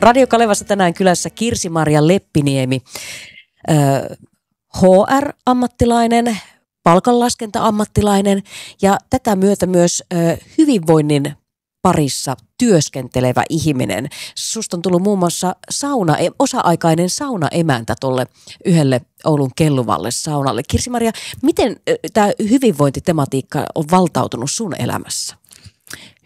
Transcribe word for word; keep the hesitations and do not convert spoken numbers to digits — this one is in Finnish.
Radio Kalevassa tänään kylässä Kirsi-Maria Leppiniemi, H R-ammattilainen, palkanlaskenta-ammattilainen ja tätä myötä myös hyvinvoinnin parissa työskentelevä ihminen. Susta on tullut muun muassa sauna, osa-aikainen saunaemäntä tuolle yhdelle Oulun Kelluvalle saunalle. Kirsi-Maria, miten tämä hyvinvointitematiikka on valtautunut sun elämässä?